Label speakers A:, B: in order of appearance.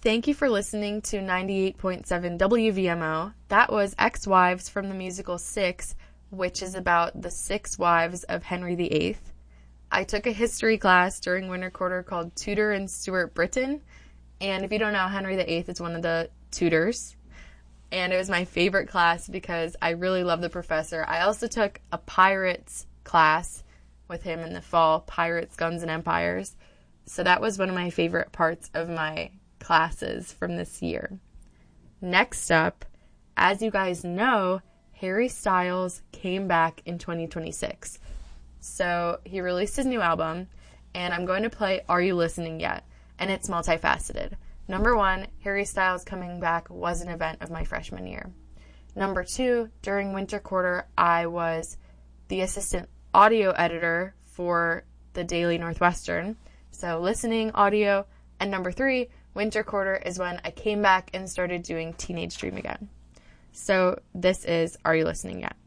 A: Thank you for listening to 98.7 WVMO. That was Ex-Wives from the musical Six, which is about the 6 wives of Henry VIII. I took a history class during winter quarter called Tudor and Stuart Britain. And if you don't know, Henry VIII is one of the Tudors. And it was my favorite class because I really love the professor. I also took a pirates class with him in the fall, Pirates, Guns, and Empires. So that was one of my favorite parts of my classes from this year. Next up, as you guys know, Harry Styles came back in 2026. So he released his new album, and I'm going to play Are You Listening Yet? And it's multifaceted. Number 1, Harry Styles coming back was an event of my freshman year. Number 2, during winter quarter, I was the assistant audio editor for the Daily Northwestern. So listening, audio. And number 3, winter quarter is when I came back and started doing Teenage Dream again. So this is Are You Listening Yet?